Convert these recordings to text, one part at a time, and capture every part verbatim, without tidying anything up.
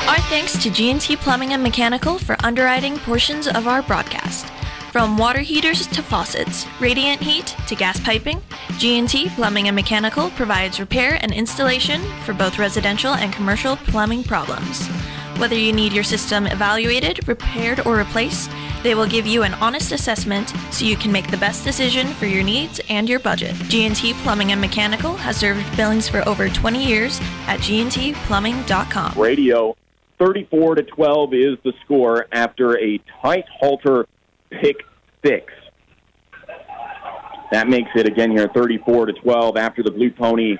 Our thanks to G and T Plumbing and Mechanical for underwriting portions of our broadcast. From water heaters to faucets, radiant heat to gas piping, G and T Plumbing and Mechanical provides repair and installation for both residential and commercial plumbing problems. Whether you need your system evaluated, repaired, or replaced, they will give you an honest assessment so you can make the best decision for your needs and your budget. G and T Plumbing and Mechanical has served Billings for over twenty years at G and T plumbing dot com. Radio, thirty-four to twelve is the score after a tight halter pick six. That makes it again here thirty-four to twelve after the Blue Pony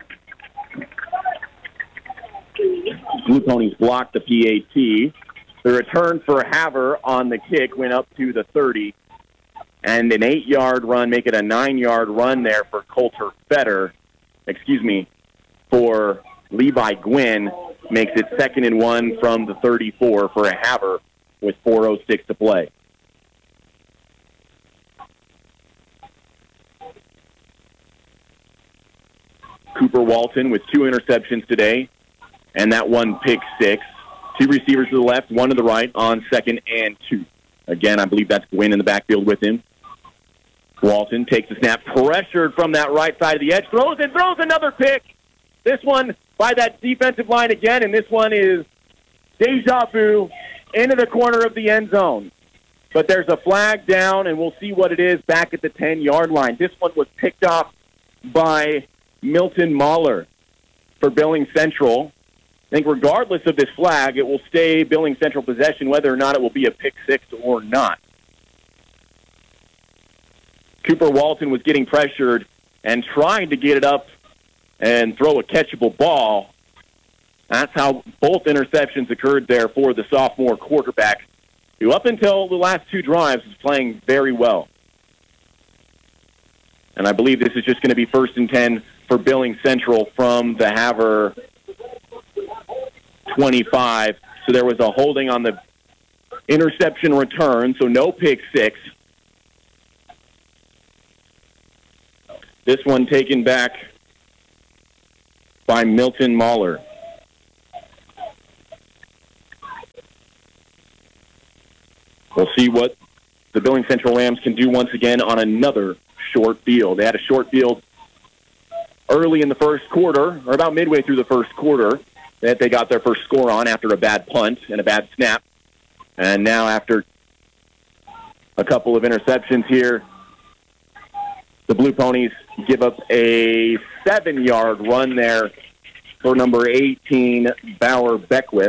Blue Ponies blocked the P A T. The return for Havre on the kick went up to the thirty, and an eight-yard run, make it a nine-yard run there for Coulter Fetter. Excuse me, for Levi Gwynn, makes it second and one from the thirty-four for a Havre with four oh six to play. Cooper Walton with two interceptions today, and that one pick six. Two receivers to the left, one to the right on second and two. Again, I believe that's Gwynn in the backfield with him. Walton takes the snap, pressured from that right side of the edge, throws and throws another pick. This one by that defensive line again, and this one is deja vu into the corner of the end zone. But there's a flag down, and we'll see what it is back at the ten-yard line. This one was picked off by Milton Mahler for Billings Central. I think regardless of this flag, it will stay Billings Central possession, whether or not it will be a pick six or not. Cooper Walton was getting pressured and trying to get it up and throw a catchable ball. That's how both interceptions occurred there for the sophomore quarterback, who up until the last two drives was playing very well. And I believe this is just going to be first and ten for Billings Central from the Havre twenty-five. So there was a holding on the interception return, so no pick six. This one taken back by Milton Mahler. We'll see what the Billings Central Lambs can do once again on another short field. They had a short field early in the first quarter, or about midway through the first quarter, that they got their first score on after a bad punt and a bad snap. And now after a couple of interceptions here, the Blue Ponies give up a seven-yard run there for number eighteen, Bauer Beckwith.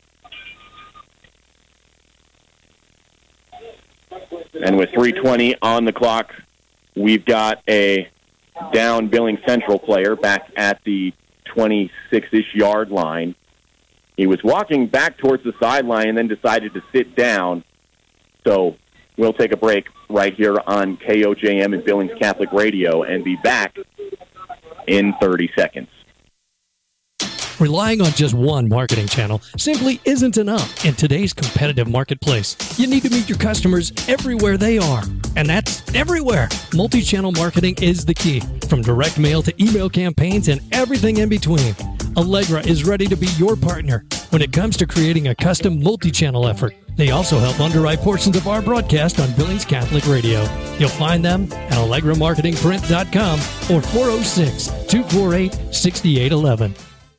And with three twenty on the clock, we've got a down Billings Central player back at the twenty-six-ish yard line. He was walking back towards the sideline and then decided to sit down. So we'll take a break right here on K O J M and Billings Catholic Radio and be back in thirty seconds. Relying on just one marketing channel simply isn't enough in today's competitive marketplace. You need to meet your customers everywhere they are, and that's everywhere. Multi-channel marketing is the key, from direct mail to email campaigns and everything in between. Allegra is ready to be your partner when it comes to creating a custom multi-channel effort. They also help underwrite portions of our broadcast on Billings Catholic Radio. You'll find them at allegra marketing print dot com or four oh six, two four eight, six eight one one.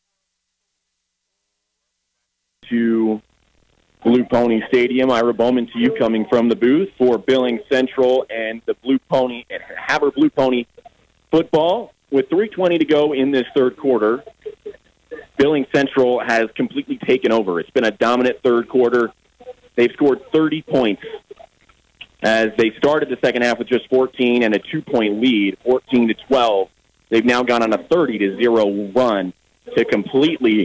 To Blue Pony Stadium. Ira Bowman to you coming from the booth for Billings Central and the Blue Pony and Havre Blue Pony football. With three twenty to go in this third quarter, Billings Central has completely taken over. It's been a dominant third quarter. They've scored thirty points as they started the second half with just fourteen and a two-point lead, fourteen to twelve. They've now gone on a thirty to zero run to completely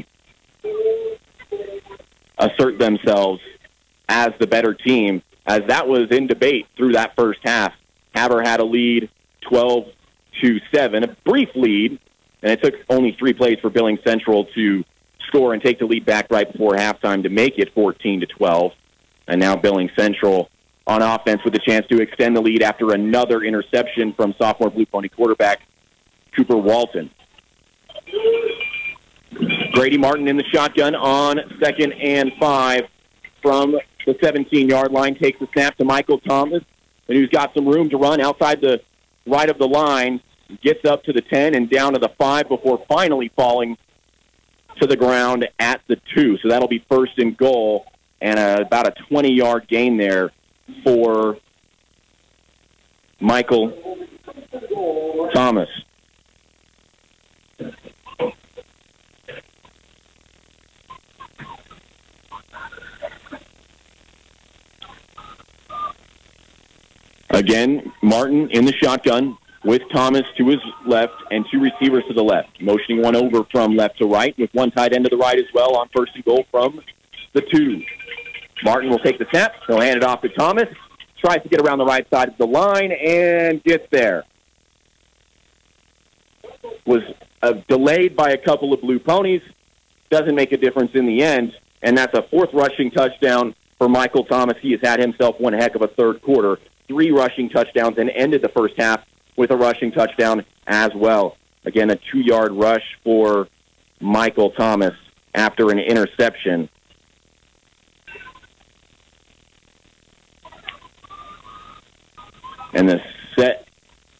assert themselves as the better team, as that was in debate through that first half. Havre had a lead twelve to seven, a brief lead, and it took only three plays for Billings Central to score and take the lead back right before halftime to make it fourteen to twelve. And now Billings Central on offense with a chance to extend the lead after another interception from sophomore Blue Pony quarterback Cooper Walton. Grady Martin in the shotgun on second and five from the seventeen-yard line. Takes the snap to Michael Thomas, and who's got some room to run outside the right of the line. Gets up to the ten and down to the five before finally falling to the ground at the two. So that'll be first and goal, and a, about a twenty-yard gain there for Michael Thomas. Again, Martin in the shotgun with Thomas to his left and two receivers to the left. Motioning one over from left to right with one tight end to the right as well on first and goal from the two. Martin will take the snap. He'll hand it off to Thomas. Tries to get around the right side of the line and gets there. Was uh, delayed by a couple of blue ponies. Doesn't make a difference in the end. And that's a fourth rushing touchdown for Michael Thomas. He has had himself one heck of a third quarter. Three rushing touchdowns and ended the first half with a rushing touchdown as well. Again, a two-yard rush for Michael Thomas after an interception. And the set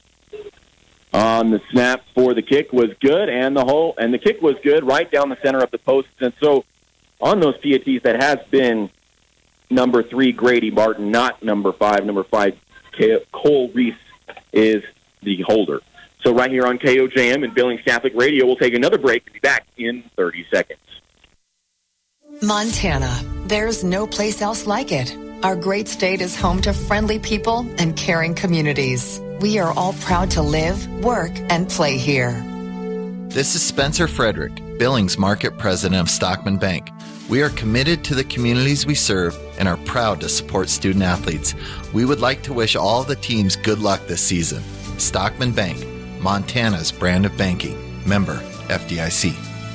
on the snap for the kick was good, and the whole and the kick was good right down the center of the post. And so on those P A Ts, that has been number three, Grady Martin, not number five. Number five, Cole Reese is the holder. So right here on K O J M and Billings Catholic Radio, we'll take another break and be back in thirty seconds. Montana. There's no place else like it. Our great state is home to friendly people and caring communities. We are all proud to live, work, and play here. This is Spencer Frederick, Billings Market President of Stockman Bank. We are committed to the communities we serve and are proud to support student athletes. We would like to wish all the teams good luck this season. Stockman Bank, Montana's brand of banking. Member F D I C.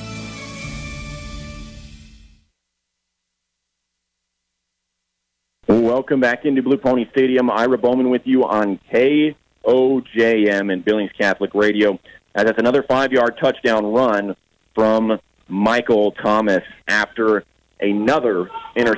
Welcome back into Blue Pony Stadium. Ira Bowman with you on K O J M and Billings Catholic Radio. As that's another five-yard touchdown run from Michael Thomas after another interception.